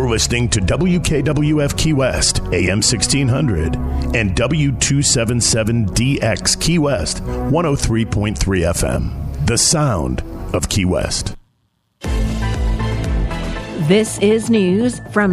listening to WKWF Key West, AM 1600, and W277DX Key West, 103.3 FM. The sound of Key West. This is news from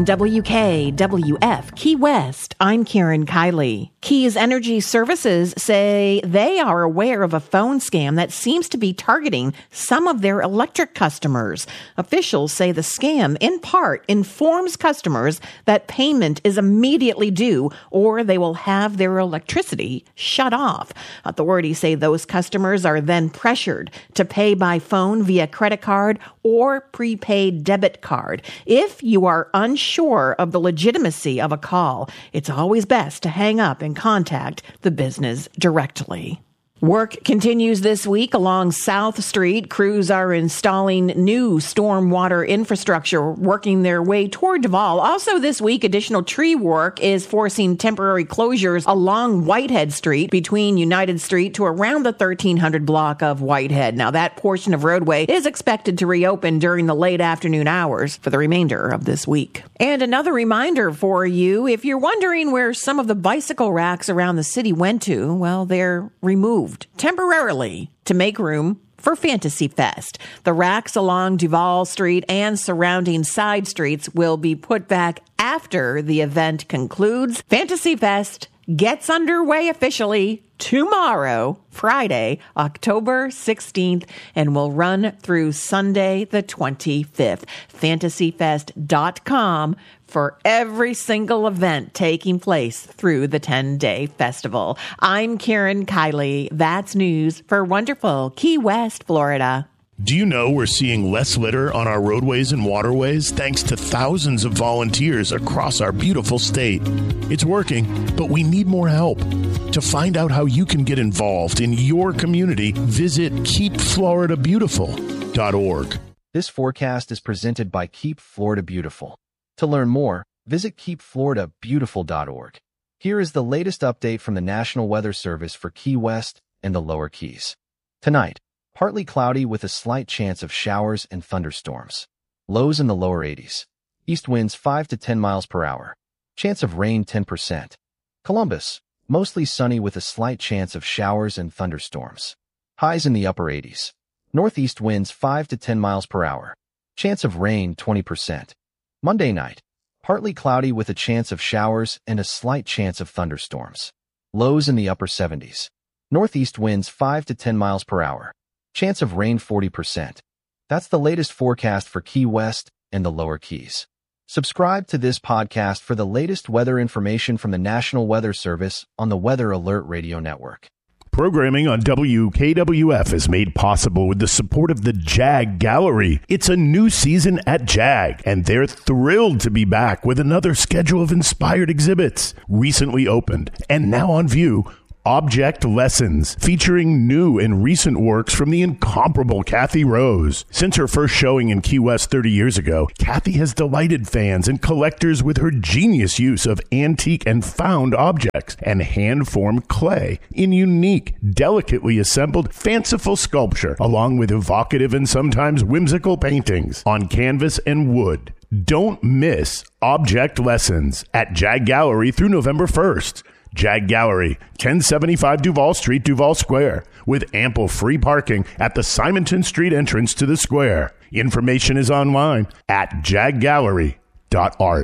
WKWF Key West. I'm Karen Kiley. Keys Energy Services say they are aware of a phone scam that seems to be targeting some of their electric customers. Officials say the scam, in part, informs customers that payment is immediately due or they will have their electricity shut off. Authorities say those customers are then pressured to pay by phone via credit card or prepaid debit card. If you are unsure of the legitimacy of a call, it's always best to hang up and contact the business directly. Work continues this week along South Street. Crews are installing new stormwater infrastructure, working their way toward Duval. Also this week, additional tree work is forcing temporary closures along Whitehead Street between United Street to around the 1300 block of Whitehead. Now, that portion of roadway is expected to reopen during the late afternoon hours for the remainder of this week. And another reminder for you, if you're wondering where some of the bicycle racks around the city went to, well, they're removed temporarily to make room for Fantasy Fest. The racks along Duval Street and surrounding side streets will be put back after the event concludes. Fantasy Fest gets underway officially tomorrow, Friday, October 16th, and will run through Sunday, the 25th. FantasyFest.com for every single event taking place through the 10-day festival. I'm Karen Kiley. That's news for wonderful Key West, Florida. Do you know we're seeing less litter on our roadways and waterways thanks to thousands of volunteers across our beautiful state? It's working, but we need more help. To find out how you can get involved in your community, visit keepfloridabeautiful.org. This forecast is presented by Keep Florida Beautiful. To learn more, visit keepfloridabeautiful.org. Here is the latest update from the National Weather Service for Key West and the Lower Keys. Tonight, partly cloudy with a slight chance of showers and thunderstorms. Lows in the lower 80s. East winds 5 to 10 miles per hour. Chance of rain 10%. Columbus, mostly sunny with a slight chance of showers and thunderstorms. Highs in the upper 80s. Northeast winds 5 to 10 miles per hour. Chance of rain 20%. Monday night, partly cloudy with a chance of showers and a slight chance of thunderstorms. Lows in the upper 70s. Northeast winds 5 to 10 miles per hour. Chance of rain 40%. That's the latest forecast for Key West and the Lower Keys. Subscribe to this podcast for the latest weather information from the National Weather Service on the Weather Alert Radio Network. Programming on WKWF is made possible with the support of the JAG Gallery. It's a new season at JAG, and they're thrilled to be back with another schedule of inspired exhibits. Recently opened and now on view, Object Lessons, featuring new and recent works from the incomparable Kathy Rose. Since her first showing in Key West 30 years ago, Kathy has delighted fans and collectors with her genius use of antique and found objects and hand-formed clay in unique, delicately assembled, fanciful sculpture, along with evocative and sometimes whimsical paintings on canvas and wood. Don't miss Object Lessons at JAG Gallery through November 1st. JAG Gallery, 1075 Duval Street, Duval Square, with ample free parking at the Simonton Street entrance to the square. Information is online at jaggallery.art.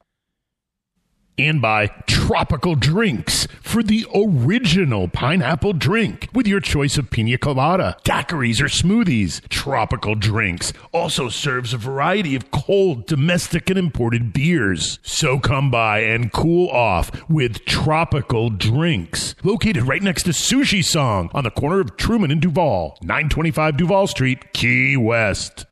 And by Tropical Drinks for the original pineapple drink with your choice of pina colada, daiquiris, or smoothies. Tropical Drinks also serves a variety of cold, domestic, and imported beers. So come by and cool off with Tropical Drinks. Located right next to Sushi Song on the corner of Truman and Duval, 925 Duval Street, Key West.